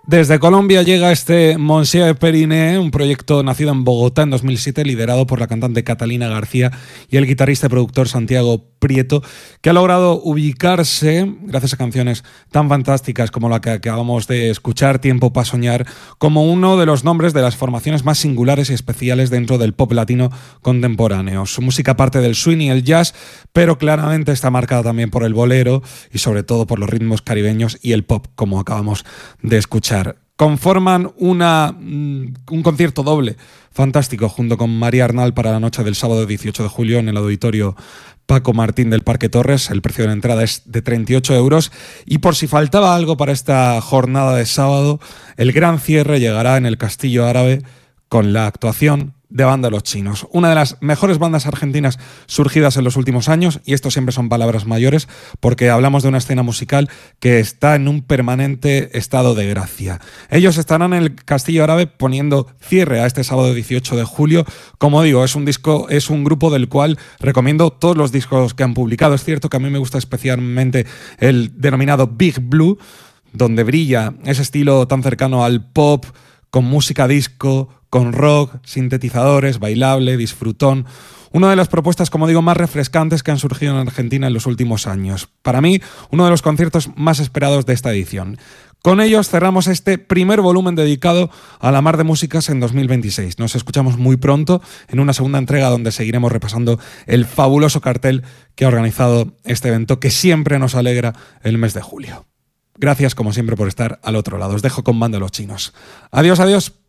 Desde Colombia llega este Monsieur Periné, un proyecto nacido en Bogotá en 2007, liderado por la cantante Catalina García y el guitarrista y productor Santiago Prieto, que ha logrado ubicarse, gracias a canciones tan fantásticas como la que acabamos de escuchar, Tiempo para soñar, como uno de los nombres de las formaciones más singulares y especiales dentro del pop latino contemporáneo. Su música parte del swing y el jazz, pero claramente está marcada también por el bolero y sobre todo por los ritmos caribeños y el pop, como acabamos de escuchar. Conforman un concierto doble fantástico junto con María Arnal para la noche del sábado 18 de julio en el auditorio Paco Martín del Parque Torres. El precio de la entrada es de 38 euros y por si faltaba algo para esta jornada de sábado, el gran cierre llegará en el Castillo Árabe con la actuación de Banda Los Chinos, una de las mejores bandas argentinas surgidas en los últimos años, y esto siempre son palabras mayores porque hablamos de una escena musical que está en un permanente estado de gracia. Ellos estarán en el Castillo Árabe poniendo cierre a este sábado 18 de julio. Como digo, es un grupo del cual recomiendo todos los discos que han publicado. Es cierto que a mí me gusta especialmente el denominado Big Blue, donde brilla ese estilo tan cercano al pop, con música disco, con rock, sintetizadores, bailable, disfrutón. Una de las propuestas, como digo, más refrescantes que han surgido en Argentina en los últimos años. Para mí, uno de los conciertos más esperados de esta edición. Con ellos cerramos este primer volumen dedicado a la mar de músicas en 2026. Nos escuchamos muy pronto en una segunda entrega donde seguiremos repasando el fabuloso cartel que ha organizado este evento que siempre nos alegra el mes de julio. Gracias, como siempre, por estar al otro lado. Os dejo con Banda Los Chinos. Adiós, adiós.